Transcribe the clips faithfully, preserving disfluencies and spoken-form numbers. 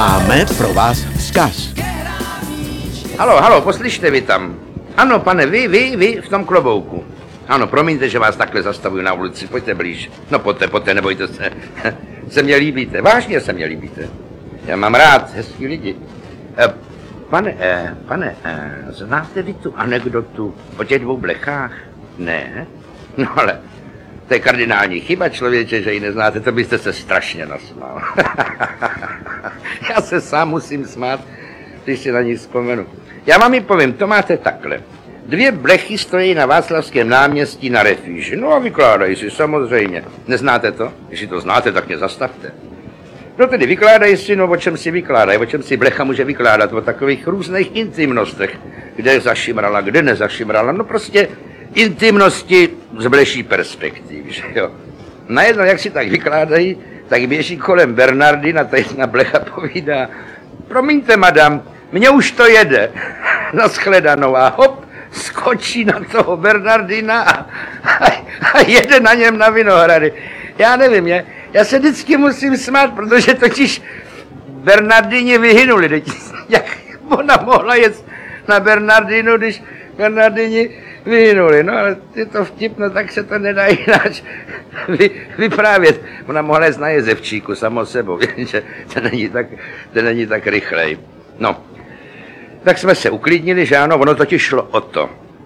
Máme pro vás vzkaz. Halo, halo, poslyšte vy tam. Ano, pane, vy, vy, vy v tom klobouku. Ano, promiňte, že vás takhle zastavuju na ulici, pojďte blíž. No pojďte, pojďte, nebojte se. Se mě líbíte, vážně se mě líbíte. Já mám rád hezký lidi. E, pane, e, pane, e, znáte vy tu anekdotu o těch dvou blechách? Ne? No ale to je kardinální chyba, člověče, že ji neznáte, to byste se strašně nasmál. Já se sám musím smát, když si na ní vzpomenu. Já vám ji povím, to máte takhle. Dvě blechy stojí na Václavském náměstí na refýži. No a vykládají si, samozřejmě. Neznáte to? Když to znáte, tak mě zastavte. No tedy vykládají si, no o čem si vykládají, o čem si blecha může vykládat, o takových různých intimnostech, kde zašimrala, kde nezašimrala, no prostě intimnosti z bleší perspektivy, že jo. Najednou, jak si tak vykládají, tak běží kolem Bernardina, ta jedna blecha povídá, promiňte, madam, mně už to jede, nashledanou a hop, skočí na toho Bernardina a, a, a jede na něm na Vinohrady. Já nevím, je, já se vždycky musím smát, protože totiž Bernardině vyhynuli. Teď, jak ona mohla jet na Bernardinu, když Bernardini vyhynuli. No ale je to vtipno, tak se to nedá jináč vy, vyprávět. Ona mohla jet na jezevčíku samo sebou, že to není tak, to není tak rychlej. No, tak jsme se uklidnili, že ano, ono totiž šlo o to,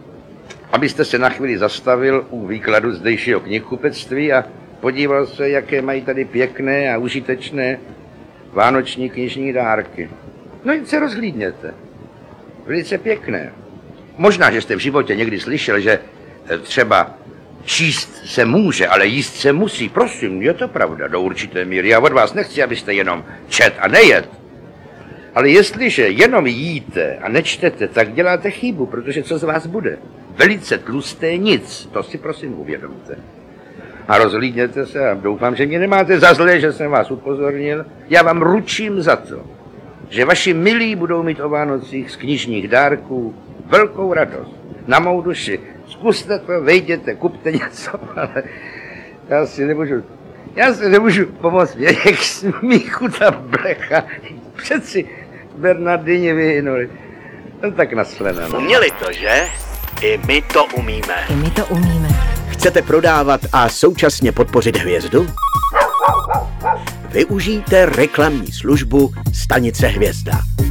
abyste se na chvíli zastavil u výkladu zdejšího knihkupectví a podíval se, jaké mají tady pěkné a užitečné vánoční knižní dárky. No jen se rozhlídněte. Velice pěkné. Možná, že jste v životě někdy slyšel, že třeba číst se může, ale jíst se musí. Prosím, je to pravda do určité míry. Já od vás nechci, abyste jenom čet a nejet. Ale jestliže jenom jíte a nečtete, tak děláte chybu, protože co z vás bude? Velice tlusté nic, to si prosím uvědomte. A rozhlídněte se a doufám, že mě nemáte za zlé, že jsem vás upozornil. Já vám ručím za to, že vaši milí budou mít o Vánocích z knižních dárků velkou radost. Na mou duši. Zkuste to, vejděte, kupte něco, ale já si nemůžu, já si nemůžu pomoct, jak smíchu ta blecha. Přeci Bernardině vyhynuli. No tak nashledanou. Uměli to, že? I my to umíme. I my to umíme. Chcete prodávat a současně podpořit hvězdu? Využijte reklamní službu Stanice Hvězda.